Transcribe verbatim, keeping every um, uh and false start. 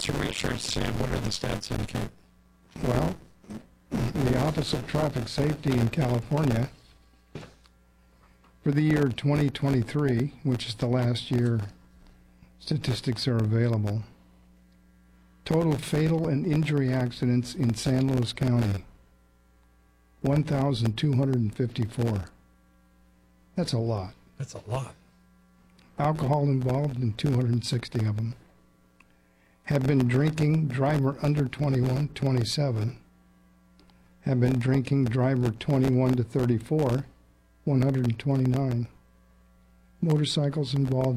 What's your research say? What do the stats indicate? Well, the Office of Traffic Safety in California, for the year twenty twenty-three, which is the last year statistics are available, total fatal and injury accidents in San Luis County, one thousand two hundred fifty-four. That's a lot. That's a lot. Alcohol involved in two hundred sixty of them. Have been drinking, driver under twenty-one, twenty-seven. Have been drinking, driver twenty-one to thirty-four, one hundred twenty-nine. Motorcycles involved